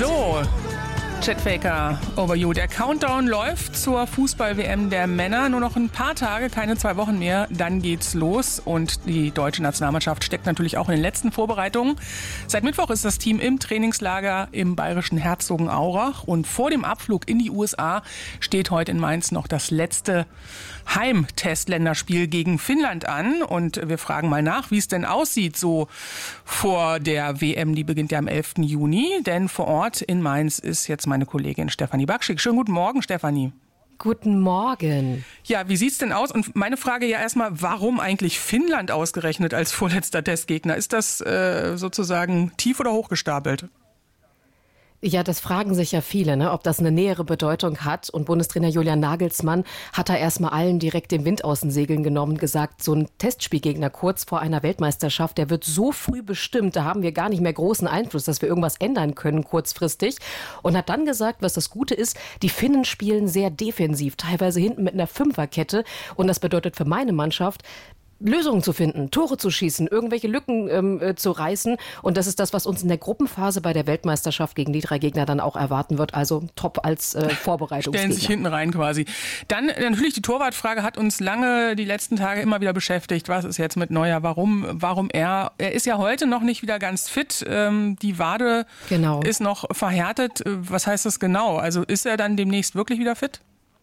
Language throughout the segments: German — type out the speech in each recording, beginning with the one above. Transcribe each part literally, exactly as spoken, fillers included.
So, Chet Faker, over you. Der Countdown läuft zur Fußball-W M der Männer. Nur noch ein paar Tage, keine zwei Wochen mehr, dann geht's los. Und die deutsche Nationalmannschaft steckt natürlich auch in den letzten Vorbereitungen. Seit Mittwoch ist das Team im Trainingslager im bayerischen Herzogenaurach. Und vor dem Abflug in die U S A steht heute in Mainz noch das letzte Heimtestländerspiel gegen Finnland an. Und wir fragen mal nach, wie es denn aussieht so vor der W M. Die beginnt ja am elften Juni. Denn vor Ort in Mainz ist jetzt meine Kollegin Stefanie Bakschik. Schönen guten Morgen, Stefanie. Guten Morgen. Ja, wie sieht's denn aus? Und meine Frage ja erstmal, warum eigentlich Finnland ausgerechnet als vorletzter Testgegner? Ist das äh, sozusagen tief oder hochgestapelt? Ja, das fragen sich ja viele, ne, ob das eine nähere Bedeutung hat. Und Bundestrainer Julian Nagelsmann hat da erstmal allen direkt den Wind aus den Segeln genommen, gesagt, so ein Testspielgegner kurz vor einer Weltmeisterschaft, der wird so früh bestimmt, da haben wir gar nicht mehr großen Einfluss, dass wir irgendwas ändern können kurzfristig. Und hat dann gesagt, was das Gute ist, die Finnen spielen sehr defensiv, teilweise hinten mit einer Fünferkette. Und das bedeutet für meine Mannschaft, Lösungen zu finden, Tore zu schießen, irgendwelche Lücken ähm, äh, zu reißen. Und das ist das, was uns in der Gruppenphase bei der Weltmeisterschaft gegen die drei Gegner dann auch erwarten wird. Also top als äh, Vorbereitungsgegner. Stellen sich hinten rein quasi. Dann natürlich die Torwartfrage hat uns lange die letzten Tage immer wieder beschäftigt. Was ist jetzt mit Neuer? Warum, warum er? Er ist ja heute noch nicht wieder ganz fit. Ähm, die Wade genau. ist noch verhärtet. Was heißt das genau? Also ist er dann demnächst wirklich wieder fit?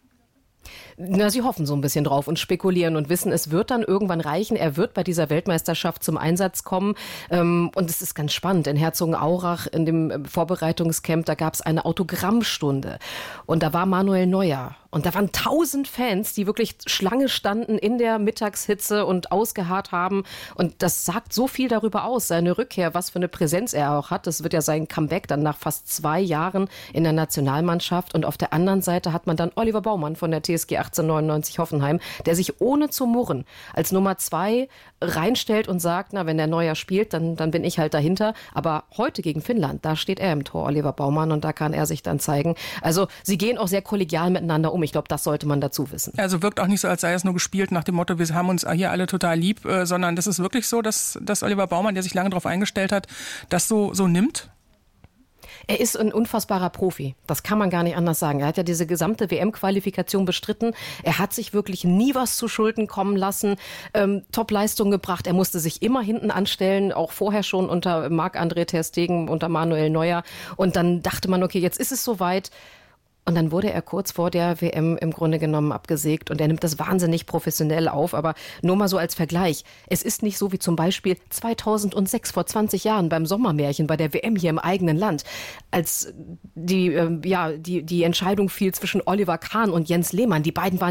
Na, sie hoffen so ein bisschen drauf und spekulieren und wissen, es wird dann irgendwann reichen. Er wird bei dieser Weltmeisterschaft zum Einsatz kommen. Und es ist ganz spannend. In Herzogenaurach, in dem Vorbereitungscamp, da gab es eine Autogrammstunde. Und da war Manuel Neuer. Und da waren tausend Fans, die wirklich Schlange standen in der Mittagshitze und ausgeharrt haben. Und das sagt so viel darüber aus, seine Rückkehr, was für eine Präsenz er auch hat. Das wird ja sein Comeback dann nach fast zwei Jahren in der Nationalmannschaft. Und auf der anderen Seite hat man dann Oliver Baumann von der T S G achtzehnhundertneunundneunzig Hoffenheim, der sich ohne zu murren als Nummer zwei reinstellt und sagt, na, wenn der Neuer spielt, dann, dann bin ich halt dahinter. Aber heute gegen Finnland, da steht er im Tor, Oliver Baumann, und da kann er sich dann zeigen. Also sie gehen auch sehr kollegial miteinander um. Ich glaube, das sollte man dazu wissen. Also wirkt auch nicht so, als sei es nur gespielt nach dem Motto, wir haben uns hier alle total lieb, äh, sondern das ist wirklich so, dass, dass Oliver Baumann, der sich lange darauf eingestellt hat, das so, so nimmt? Er ist ein unfassbarer Profi. Das kann man gar nicht anders sagen. Er hat ja diese gesamte W M-Qualifikation bestritten. Er hat sich wirklich nie was zu Schulden kommen lassen. Ähm, Top-Leistung gebracht. Er musste sich immer hinten anstellen, auch vorher schon unter Marc-André ter Stegen, unter Manuel Neuer. Und dann dachte man, okay, jetzt ist es soweit. Und dann wurde er kurz vor der W M im Grunde genommen abgesägt und er nimmt das wahnsinnig professionell auf. Aber nur mal so als Vergleich. Es ist nicht so wie zum Beispiel zweitausendsechs, vor zwanzig Jahren beim Sommermärchen bei der W M hier im eigenen Land, als die, äh, ja, die, die Entscheidung fiel zwischen Oliver Kahn und Jens Lehmann. Die beiden waren